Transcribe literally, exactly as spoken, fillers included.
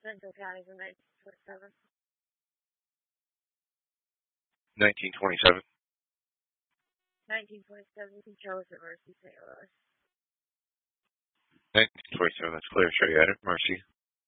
Central County's in nineteen twenty-seven. nineteen twenty-seven. nineteen twenty-seven, you can show us at Mercy Saint Louis. nineteen twenty-seven, that's clear. Show you at it, Mercy.